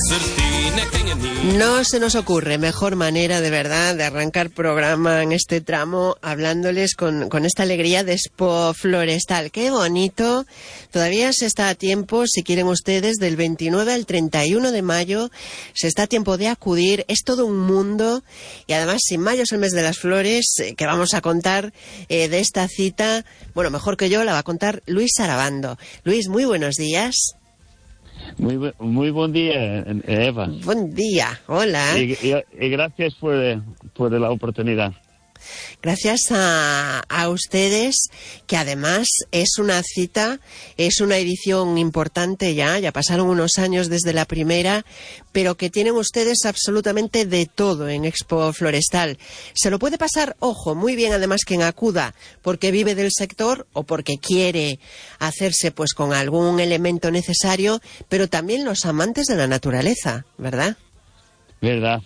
No se nos ocurre mejor manera, de verdad, de arrancar programa en este tramo hablándoles con esta alegría de Expo Florestal. ¡Qué bonito! Todavía se está a tiempo, si quieren ustedes, del 29 al 31 de mayo. Se está a tiempo de acudir. Es todo un mundo. Y además, si mayo es el mes de las flores, que vamos a contar de esta cita, bueno, mejor que yo, la va a contar Luis Sarabando. Luis, muy buenos días. Muy buen día, Eva. Buen día, hola. Y gracias por la oportunidad. Gracias a ustedes, que además es una cita, es una edición importante ya pasaron unos años desde la primera, pero que tienen ustedes absolutamente de todo en Expo Florestal. Se lo puede pasar, ojo, muy bien además quien acuda, porque vive del sector o porque quiere hacerse pues con algún elemento necesario, pero también los amantes de la naturaleza, ¿verdad? Verdad.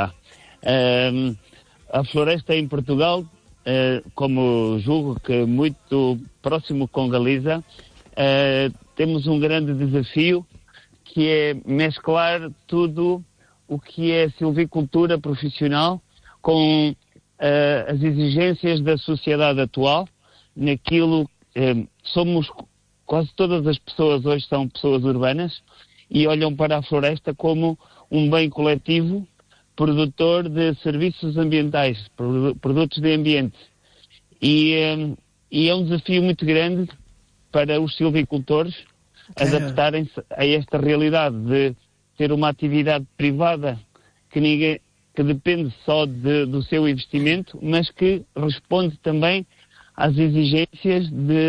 A floresta em Portugal, como julgo que muito próximo com Galiza, temos grande desafio, que é mesclar tudo o que é silvicultura profissional com as exigências da sociedade atual, naquilo somos, quase todas as pessoas hoje são pessoas urbanas e olham para a floresta como bem coletivo, produtor de serviços ambientais, produtos de ambiente. E é desafio muito grande para os silvicultores adaptarem-se a esta realidade de ter uma atividade privada que depende só do seu investimento, mas que responde também às exigências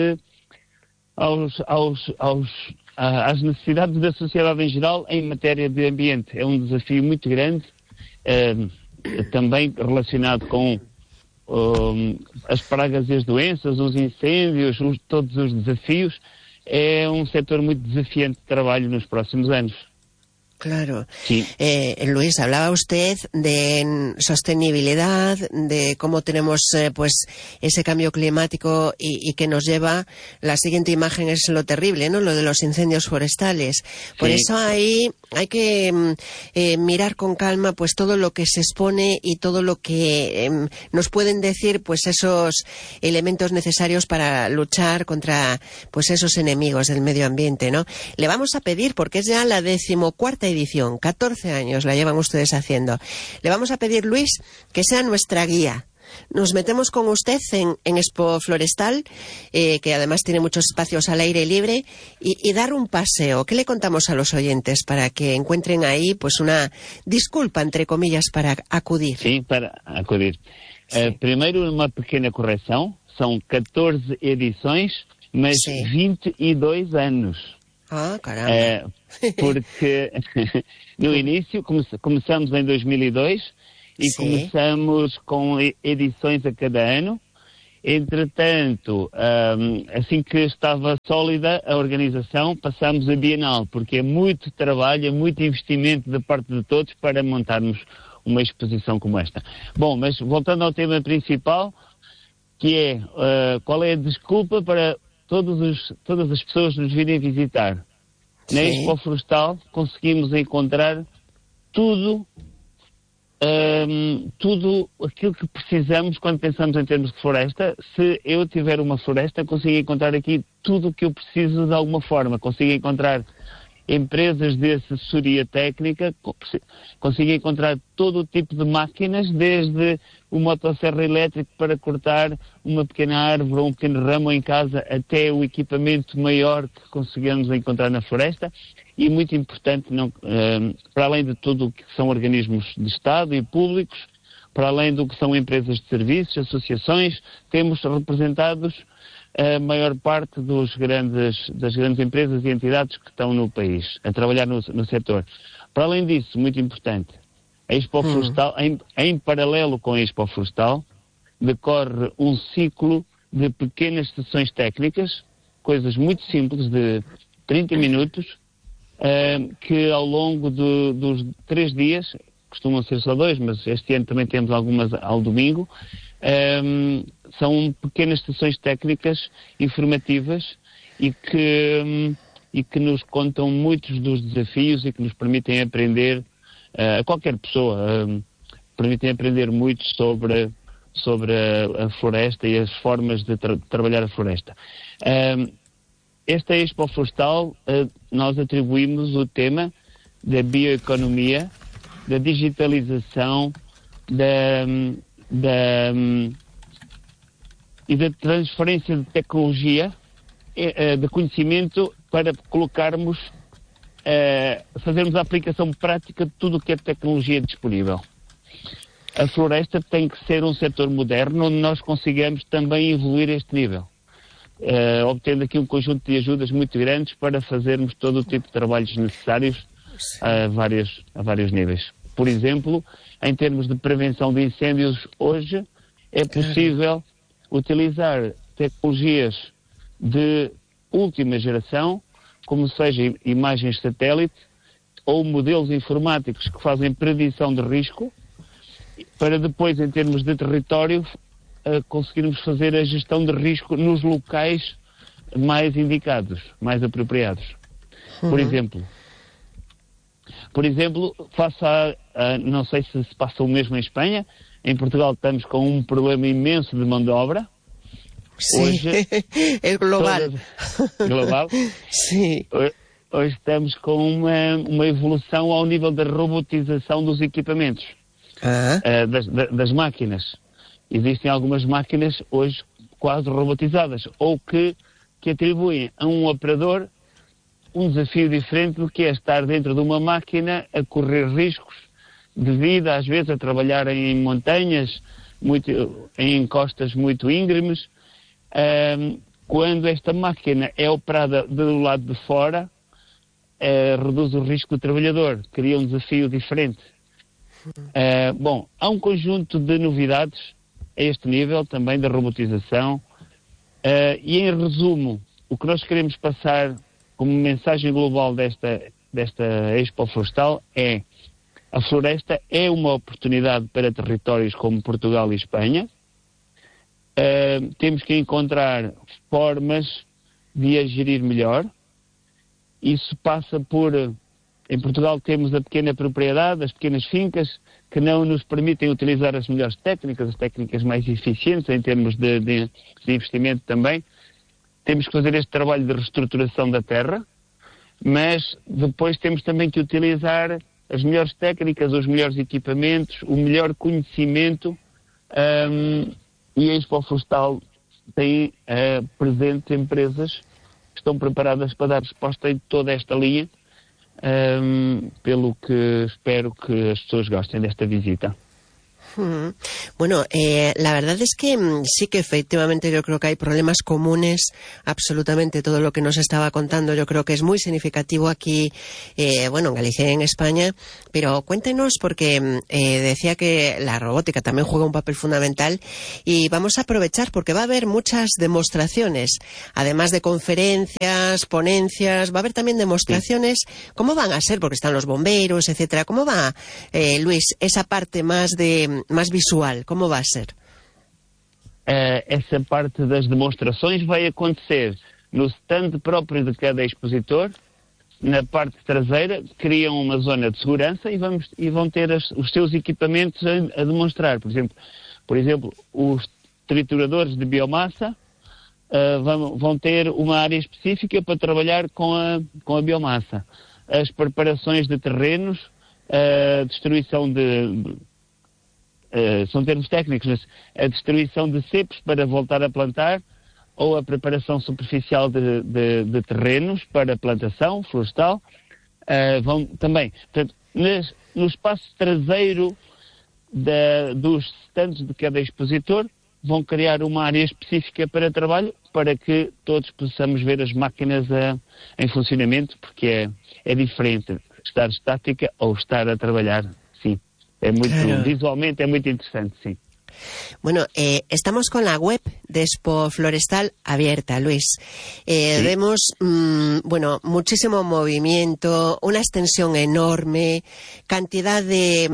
às necessidades da sociedade em geral em matéria de ambiente. É desafio muito grande, também relacionado com as pragas e as doenças, os incêndios, todos os desafios. É setor muito desafiante de trabalho nos próximos anos. Claro. Sí. Luis, hablaba usted de sostenibilidad, de cómo tenemos pues ese cambio climático y que nos lleva, la siguiente imagen es lo terrible, ¿no? Lo de los incendios forestales. Por Sí. eso ahí hay que mirar con calma pues todo lo que se expone y todo lo que nos pueden decir pues esos elementos necesarios para luchar contra pues esos enemigos del medio ambiente, ¿no? Le vamos a pedir, porque es ya la 14ª edición, 14 años la llevan ustedes haciendo. Le vamos a pedir, Luis, que sea nuestra guía. Nos metemos con usted en Expo Florestal, que además tiene muchos espacios al aire libre, y dar un paseo. ¿Qué le contamos a los oyentes para que encuentren ahí pues una disculpa, entre comillas, para acudir? Sim, para acudir. Sí. Primeiro, uma pequena correção. São 14 edições, mas Sí. 22 anos. Ah, caramba. Porque no início começamos em 2002 e Sim. começamos com edições a cada ano. Entretanto, assim que estava sólida a organização, passámos a Bienal, porque é muito trabalho, é muito investimento da parte de todos para montarmos uma exposição como esta. Bom, mas voltando ao tema principal, que é qual é a desculpa para todas as pessoas nos virem visitar. Na Sim. Expo Florestal conseguimos encontrar tudo aquilo que precisamos quando pensamos em termos de floresta. Se eu tiver uma floresta, consigo encontrar aqui tudo o que eu preciso de alguma forma. Consigo encontrar empresas de assessoria técnica, consigo encontrar todo o tipo de máquinas, desde o motosserra elétrico para cortar uma pequena árvore ou um pequeno ramo em casa, até o equipamento maior que conseguimos encontrar na floresta. E muito importante, para além de tudo o que são organismos de Estado e públicos, para além do que são empresas de serviços, associações, temos representados a maior parte das grandes empresas e entidades que estão no país, a trabalhar no setor. Para além disso, muito importante, a Expo Florestal, em paralelo com a Expo Florestal, decorre um ciclo de pequenas sessões técnicas, coisas muito simples, de 30 minutos, que ao longo dos 3 dias, costumam ser só 2, mas este ano também temos algumas ao domingo, são pequenas sessões técnicas informativas e que e que nos contam muitos dos desafios e que nos permitem aprender, a qualquer pessoa, permitem aprender muito sobre a floresta e as formas de trabalhar a floresta. Esta Expo Florestal, nós atribuímos o tema da bioeconomia, da digitalização, e da transferência de tecnologia, de conhecimento, para colocarmos, fazermos a aplicação prática de tudo o que é tecnologia disponível. A floresta tem que ser um setor moderno onde nós consigamos também evoluir a este nível, obtendo aqui um conjunto de ajudas muito grandes para fazermos todo o tipo de trabalhos necessários a vários níveis. Por exemplo, em termos de prevenção de incêndios, hoje é possível utilizar tecnologias de última geração, como seja imagens satélite ou modelos informáticos que fazem predição de risco, para depois, em termos de território, conseguirmos fazer a gestão de risco nos locais mais indicados, mais apropriados. Por exemplo, não sei se se passa o mesmo em Espanha. Em Portugal estamos com um problema imenso de mão de obra. Sim, hoje, é global. Global. Sim. Hoje estamos com uma evolução ao nível da robotização dos equipamentos, das máquinas. Existem algumas máquinas hoje quase robotizadas, ou que atribuem a um operador um desafio diferente do que é estar dentro de uma máquina a correr riscos devido, às vezes, a trabalhar em montanhas, em encostas muito íngremes. Quando esta máquina é operada do lado de fora, reduz o risco do trabalhador, cria um desafio diferente. Bom, há um conjunto de novidades a este nível também da robotização, e em resumo, o que nós queremos passar como mensagem global desta Expo Florestal é: a floresta é uma oportunidade para territórios como Portugal e Espanha. Temos que encontrar formas de a gerir melhor. Isso passa por... Em Portugal temos a pequena propriedade, as pequenas fincas, que não nos permitem utilizar as melhores técnicas, as técnicas mais eficientes em termos de investimento também. Temos que fazer este trabalho de reestruturação da terra, mas depois temos também que utilizar as melhores técnicas, os melhores equipamentos, o melhor conhecimento, e a Expo Florestal tem presentes empresas que estão preparadas para dar resposta em toda esta linha, pelo que espero que as pessoas gostem desta visita. Bueno, la verdad es que sí que efectivamente yo creo que hay problemas comunes, absolutamente todo lo que nos estaba contando yo creo que es muy significativo aquí, bueno, en Galicia y en España, pero cuéntenos, porque decía que la robótica también juega un papel fundamental, y vamos a aprovechar porque va a haber muchas demostraciones, además de conferencias, ponencias, va a haber también demostraciones. ¿Cómo van a ser? Porque están los bomberos, etcétera. ¿Cómo va, Luís, esa parte más visual, como vai ser? Essa parte das demonstrações vai acontecer no stand próprio de cada expositor. Na parte traseira criam uma zona de segurança e vão ter os seus equipamentos a demonstrar. Por exemplo, os trituradores de biomassa vão ter uma área específica para trabalhar com a biomassa. As preparações de terrenos, a destruição são termos técnicos, mas a destruição de cepos para voltar a plantar, ou a preparação superficial de terrenos para plantação florestal, vão também. Portanto, no espaço traseiro dos stands de cada expositor, vão criar uma área específica para trabalho, para que todos possamos ver as máquinas em funcionamento, porque é diferente estar estática ou estar a trabalhar, sim. Visualmente é muito interessante, sim. Bueno, estamos con la web de Expo Florestal abierta, Luis. Sí. Vemos, bueno, muchísimo movimiento, una extensión enorme, cantidad de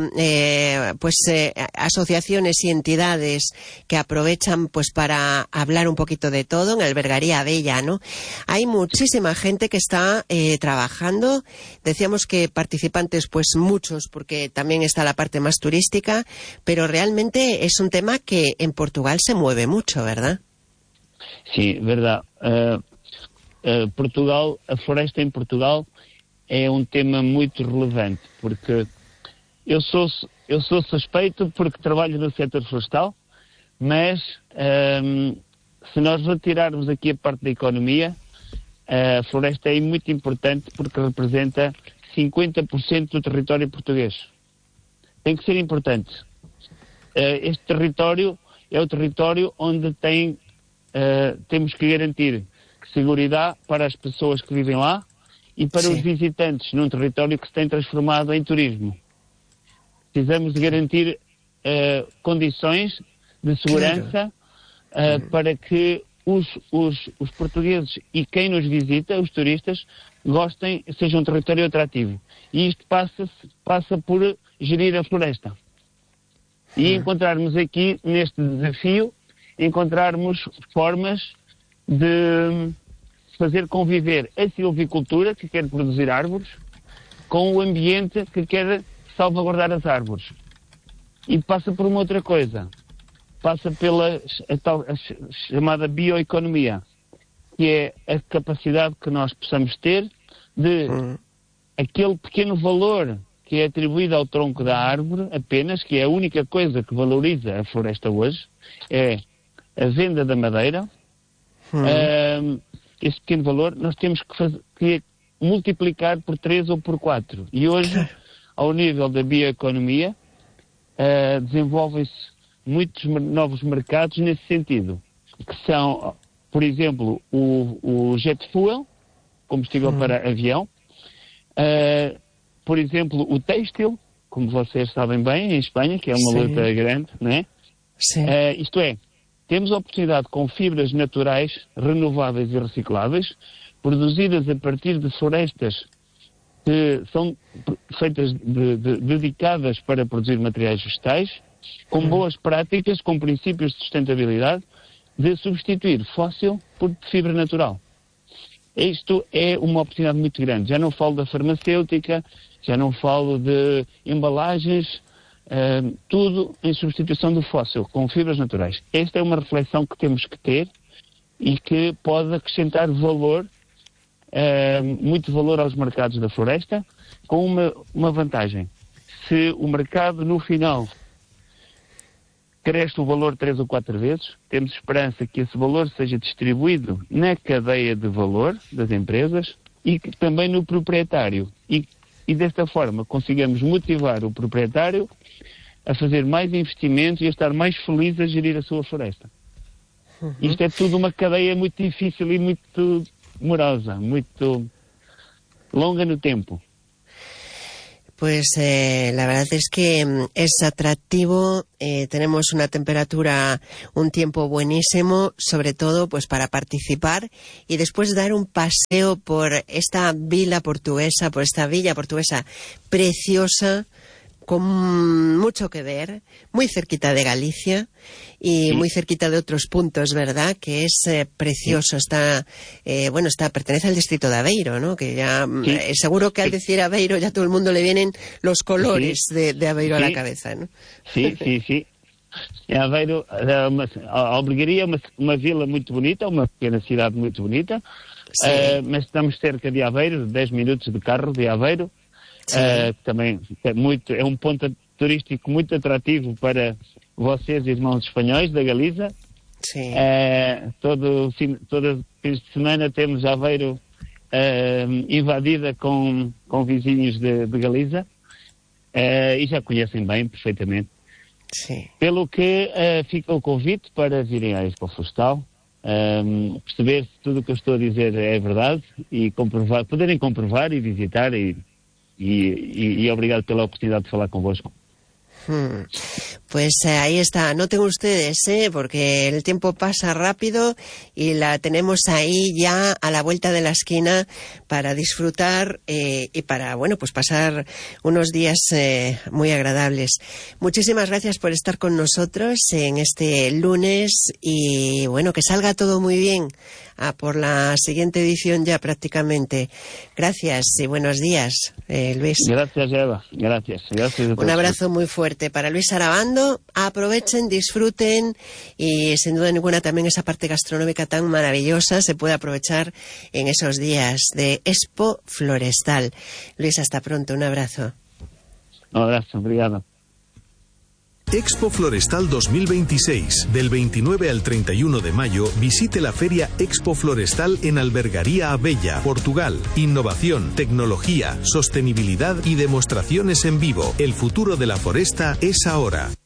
asociaciones y entidades que aprovechan pues para hablar un poquito de todo en Albergaría Bella, ¿no? Hay muchísima gente que está trabajando. Decíamos que participantes, pues muchos, porque también está la parte más turística, pero realmente es un tema que en Portugal se mueve mucho, ¿verdad? Sí, verdade. Portugal, a floresta em Portugal é um tema muito relevante, porque eu sou suspeito porque trabalho no setor florestal, mas se nós retirarmos aqui a parte da economia, a floresta é muito importante porque representa 50% do território português. Tem que ser importante. Este território é o território onde temos que garantir segurança para as pessoas que vivem lá e para os visitantes num território que se tem transformado em turismo. Precisamos de garantir condições de segurança para que os portugueses e quem nos visita, os turistas, gostem, seja um território atrativo. E isto passa por gerir a floresta. E encontrarmos aqui, neste desafio, encontrarmos formas de fazer conviver a silvicultura, que quer produzir árvores, com o ambiente que quer salvaguardar as árvores. E passa por uma outra coisa. Passa pela a chamada bioeconomia, que é a capacidade que nós possamos ter de aquele pequeno valor que é atribuído ao tronco da árvore apenas, que é a única coisa que valoriza a floresta hoje, é a venda da madeira. Esse pequeno valor nós temos que multiplicar por 3 ou por 4. E hoje, ao nível da bioeconomia, desenvolvem-se muitos novos mercados nesse sentido, que são, por exemplo, o jet fuel, combustível para avião, por exemplo, o têxtil, como vocês sabem bem, em Espanha, que é uma luta grande, não é? Sim. Isto é, temos a oportunidade com fibras naturais, renováveis e recicláveis, produzidas a partir de florestas que são feitas dedicadas para produzir materiais vegetais, com boas práticas, com princípios de sustentabilidade, de substituir fóssil por fibra natural. Isto é uma oportunidade muito grande. Já não falo da farmacêutica, já não falo de embalagens, tudo em substituição do fóssil, com fibras naturais. Esta é uma reflexão que temos que ter e que pode acrescentar valor, muito valor aos mercados da floresta, com uma vantagem. Se o mercado, no final, cresce o valor 3 ou 4 vezes, temos esperança que esse valor seja distribuído na cadeia de valor das empresas e também no proprietário. E desta forma consigamos motivar o proprietário a fazer mais investimentos e a estar mais feliz a gerir a sua floresta. Isto é tudo uma cadeia muito difícil y muito morosa, muito longa no tempo. Pues la verdad es que es atractivo, tenemos una temperatura, un tiempo buenísimo, sobre todo pues para participar y después dar un paseo por esta villa portuguesa preciosa, con mucho que ver, muy cerquita de Galicia y muy cerquita de otros puntos, ¿verdad? Que es precioso, pertenece al distrito de Aveiro, ¿no? Que ya, seguro que al decir Aveiro ya todo el mundo le vienen los colores de Aveiro a la cabeza, ¿no? Sí. Aveiro, a Albergaria é uma vila muito bonita, uma pequena cidade muito bonita, mas estamos cerca de Aveiro, 10 minutos de carro de Aveiro. Também é um ponto turístico muito atrativo para vocês, irmãos espanhóis da Galiza. Todo fim de semana temos Aveiro invadida com vizinhos de Galiza e já conhecem bem, perfeitamente. Pelo que fica o convite para virem à Expo Florestal, perceber se tudo o que eu estou a dizer é verdade e poderem comprovar e visitar e obrigado pela oportunidade de falar convosco. Pues ahí está, noten ustedes, porque el tiempo pasa rápido y la tenemos ahí ya a la vuelta de la esquina para disfrutar y para, bueno, pues pasar unos días muy agradables. Muchísimas gracias por estar con nosotros en este lunes y, bueno, que salga todo muy bien por la siguiente edición ya prácticamente. Gracias y buenos días, Luis. Gracias, Eva. Gracias. Un abrazo muy fuerte para Luis Arabando. Aprovechen, disfruten y sin duda ninguna también esa parte gastronómica tan maravillosa se puede aprovechar en esos días de Expo Florestal. Luis, hasta pronto. Un abrazo. Un abrazo. Obrigado. Expo Florestal 2026. Del 29 al 31 de mayo, visite la feria Expo Florestal en Albergaría Abella, Portugal. Innovación, tecnología, sostenibilidad y demostraciones en vivo. El futuro de la foresta es ahora.